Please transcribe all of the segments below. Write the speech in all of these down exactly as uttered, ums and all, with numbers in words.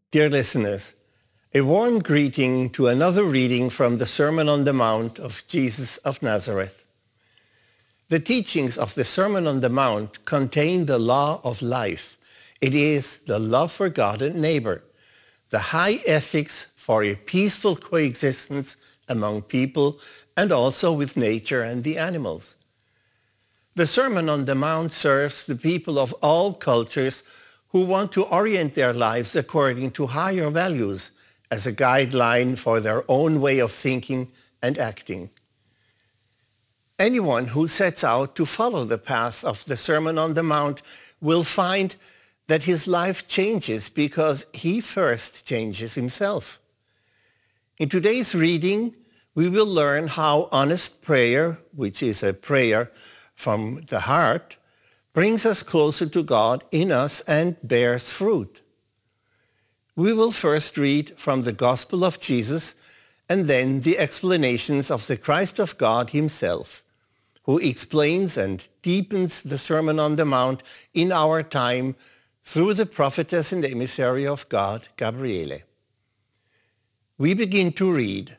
Dear listeners, a warm greeting to another reading from the Sermon on the Mount of Jesus of Nazareth. The teachings of the Sermon on the Mount contain the law of life. It is the love for God and neighbor, the high ethics for a peaceful coexistence among people and also with nature and the animals. The Sermon on the Mount serves the people of all cultures who want to orient their lives according to higher values as a guideline for their own way of thinking and acting. Anyone who sets out to follow the path of the Sermon on the Mount will find that his life changes because he first changes himself. In today's reading, we will learn how honest prayer, which is a prayer from the heart, brings us closer to God in us and bears fruit. We will first read from the Gospel of Jesus and then the explanations of the Christ of God himself, who explains and deepens the Sermon on the Mount in our time through the prophetess and emissary of God, Gabriele. We begin to read,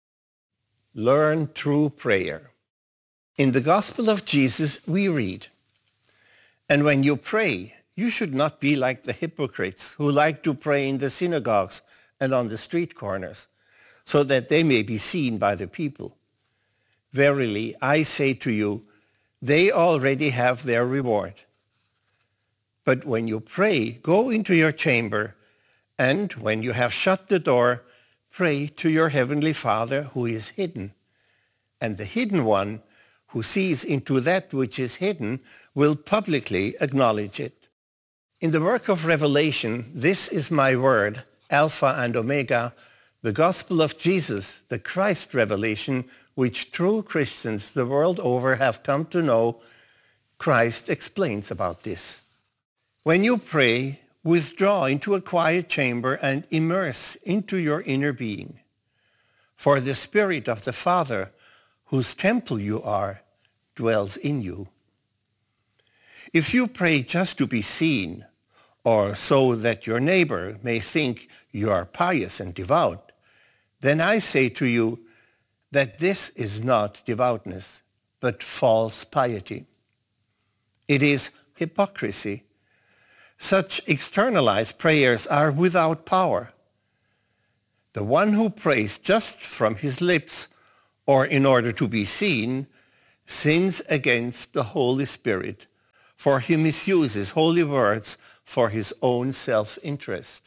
Learn True Prayer. In the Gospel of Jesus we read, And when you pray, you should not be like the hypocrites who like to pray in the synagogues and on the street corners, so that they may be seen by the people. Verily, I say to you, they already have their reward. But when you pray, go into your chamber, and when you have shut the door, pray to your heavenly Father who is hidden. And the hidden one, who sees into that which is hidden, will publicly acknowledge it. In the work of Revelation, this is my word, Alpha and Omega, the gospel of Jesus, the Christ revelation, which true Christians the world over have come to know. Christ explains about this. When you pray, withdraw into a quiet chamber and immerse into your inner being. For the Spirit of the Father, whose temple you are, dwells in you. If you pray just to be seen, or so that your neighbor may think you are pious and devout, then I say to you that this is not devoutness, but false piety. It is hypocrisy. Such externalized prayers are without power. The one who prays just from his lips or in order to be seen sins against the Holy Spirit, for he misuses holy words for his own self-interest.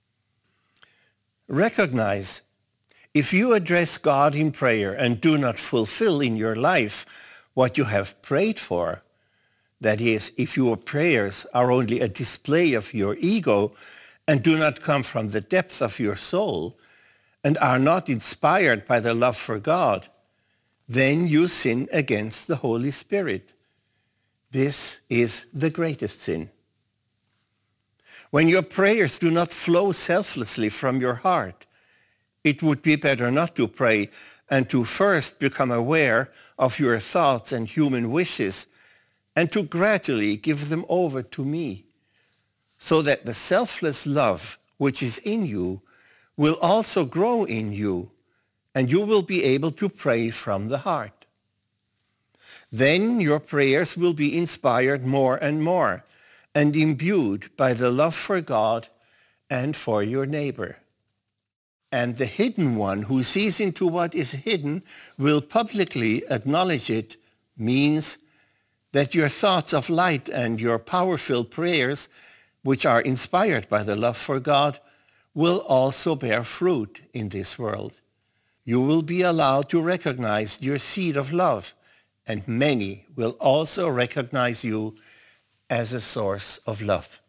Recognize, if you address God in prayer and do not fulfill in your life what you have prayed for, that is, if your prayers are only a display of your ego and do not come from the depths of your soul and are not inspired by the love for God, then you sin against the Holy Spirit. This is the greatest sin. When your prayers do not flow selflessly from your heart, it would be better not to pray and to first become aware of your thoughts and human wishes and to gradually give them over to me, so that the selfless love which is in you will also grow in you, and you will be able to pray from the heart. Then your prayers will be inspired more and more and imbued by the love for God and for your neighbor. And the hidden one who sees into what is hidden will publicly acknowledge it means that your thoughts of light and your power-filled prayers, which are inspired by the love for God, will also bear fruit in this world. You will be allowed to recognize your seed of love, and many will also recognize you as a source of love.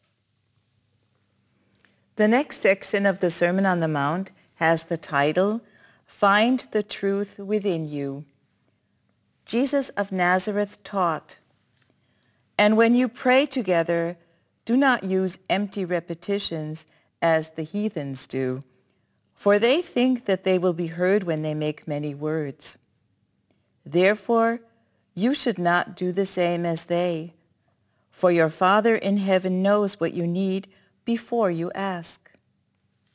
The next section of the Sermon on the Mount has the title, Find the Truth Within You. Jesus of Nazareth taught, And when you pray together, do not use empty repetitions as the heathens do, for they think that they will be heard when they make many words. Therefore, you should not do the same as they, for your Father in heaven knows what you need before you ask.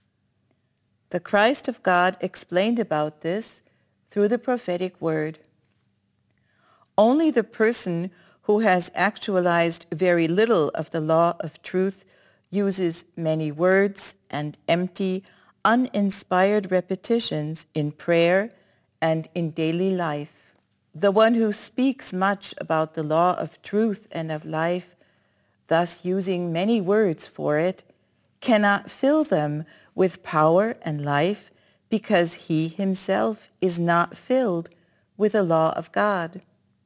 the Christ of God explained about this through the prophetic word. Only the person who has actualized very little of the law of truth uses many words and empty, uninspired repetitions in prayer and in daily life. The one who speaks much about the law of truth and of life, thus using many words for it, cannot fill them with power and life because he himself is not filled with the law of God.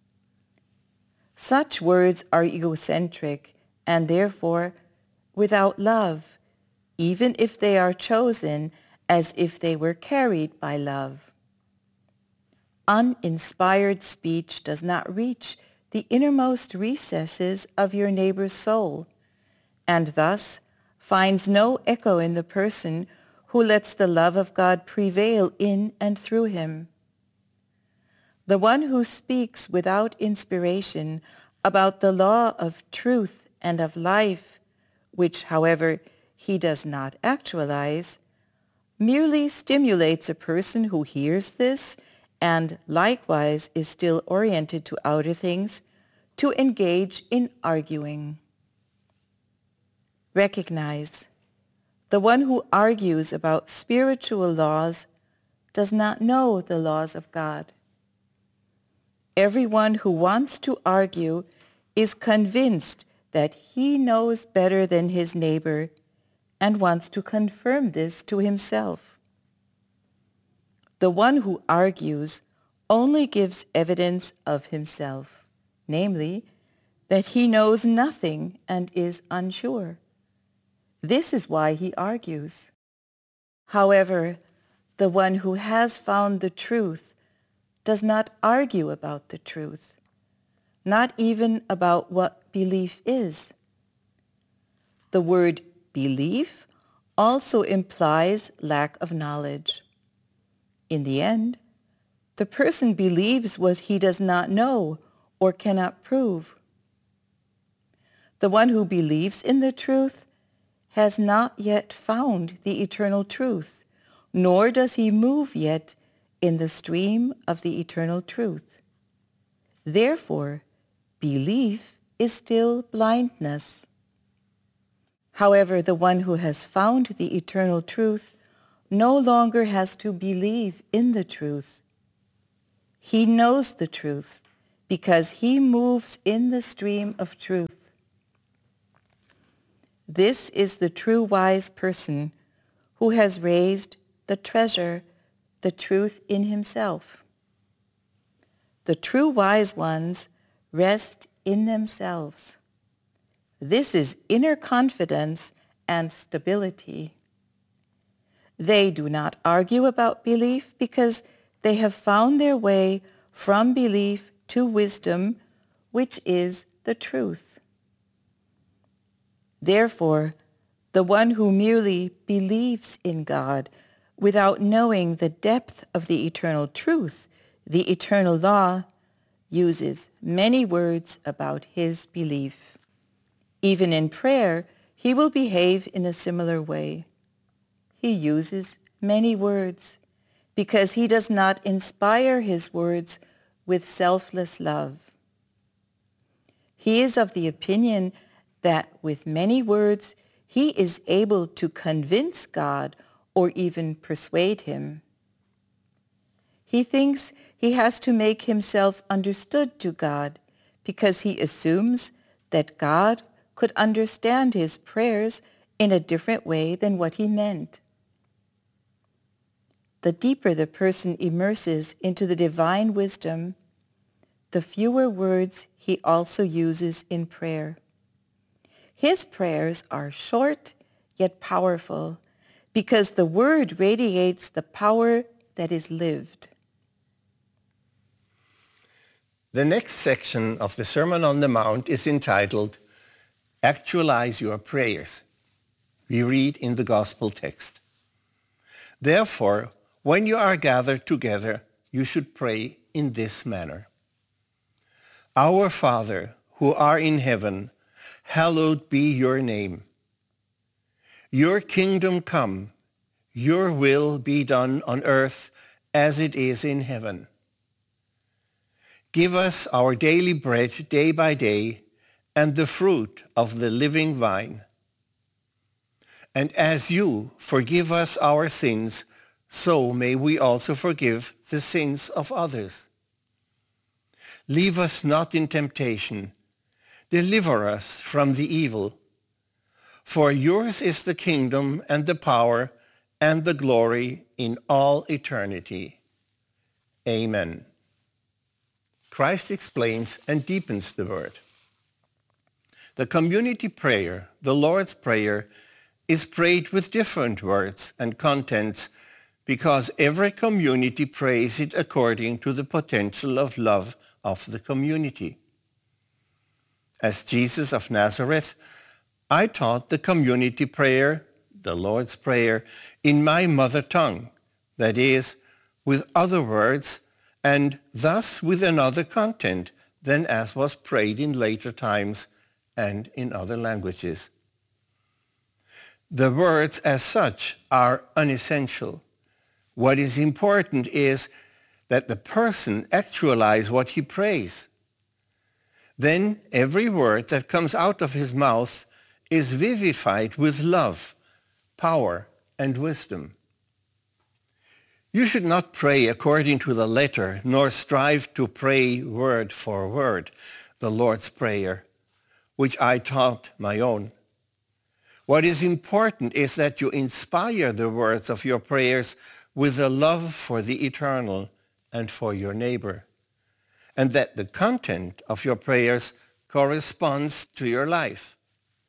Such words are egocentric and therefore without love, even if they are chosen as if they were carried by love. Uninspired speech does not reach the innermost recesses of your neighbor's soul, and thus finds no echo in the person who lets the love of God prevail in and through him. The one who speaks without inspiration about the law of truth and of life, which, however, he does not actualize, merely stimulates a person who hears this and likewise is still oriented to outer things to engage in arguing. Recognize, the one who argues about spiritual laws does not know the laws of God. Everyone who wants to argue is convinced that he knows better than his neighbor and wants to confirm this to himself. The one who argues only gives evidence of himself, namely, that he knows nothing and is unsure. This is why he argues. However, the one who has found the truth does not argue about the truth, not even about what belief is. The word belief also implies lack of knowledge. In the end, the person believes what he does not know or cannot prove. The one who believes in the truth has not yet found the eternal truth, nor does he move yet in the stream of the eternal truth. Therefore, belief is still blindness. However, the one who has found the eternal truth no longer has to believe in the truth. He knows the truth because he moves in the stream of truth. This is the true wise person who has raised the treasure, the truth in himself. The true wise ones rest in themselves. This is inner confidence and stability. They do not argue about belief because they have found their way from belief to wisdom, which is the truth. Therefore, the one who merely believes in God without knowing the depth of the eternal truth, the eternal law, uses many words about his belief. Even in prayer, he will behave in a similar way. He uses many words because he does not inspire his words with selfless love. He is of the opinion that with many words he is able to convince God or even persuade him. He thinks he has to make himself understood to God because he assumes that God could understand his prayers in a different way than what he meant. The deeper the person immerses into the divine wisdom, the fewer words he also uses in prayer. His prayers are short yet powerful because the word radiates the power that is lived. The next section of the Sermon on the Mount is entitled, Actualize Your Prayers. We read in the Gospel text. Therefore, when you are gathered together, you should pray in this manner. Our Father, who art in heaven, hallowed be your name. Your kingdom come, your will be done on earth as it is in heaven. Give us our daily bread day by day, and the fruit of the living vine. And as you forgive us our sins, so may we also forgive the sins of others. Leave us not in temptation. Deliver us from the evil. For yours is the kingdom and the power and the glory in all eternity. Amen. Christ explains and deepens the word. The community prayer, the Lord's Prayer, is prayed with different words and contents because every community prays it according to the potential of love of the community. As Jesus of Nazareth, I taught the community prayer, the Lord's Prayer, in my mother tongue, that is, with other words and thus with another content than as was prayed in later times and in other languages. The words as such are unessential. What is important is that the person actualize what he prays. Then every word that comes out of his mouth is vivified with love, power, and wisdom. You should not pray according to the letter, nor strive to pray word for word, the Lord's Prayer, which I taught my own. What is important is that you inspire the words of your prayers with a love for the eternal and for your neighbor, and that the content of your prayers corresponds to your life.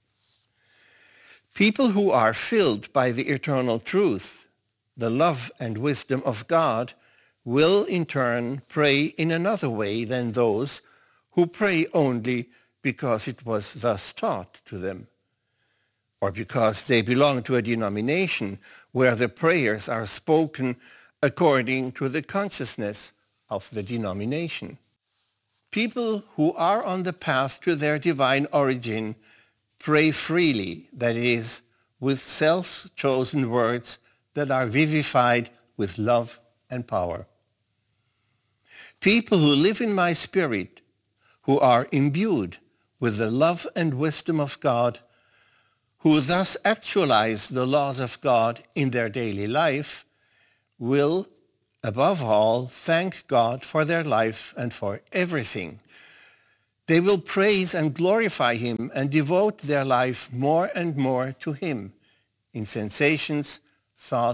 People who are filled by the eternal truth, the love and wisdom of God, will in turn pray in another way than those who pray only because it was thus taught to them, or because they belong to a denomination where the prayers are spoken according to the consciousness of the denomination. People who are on the path to their divine origin pray freely, that is, with self-chosen words that are vivified with love and power. People who live in my spirit, who are imbued with the love and wisdom of God, who thus actualize the laws of God in their daily life, will, above all, thank God for their life and for everything. They will praise and glorify him and devote their life more and more to him in sensations, thoughts,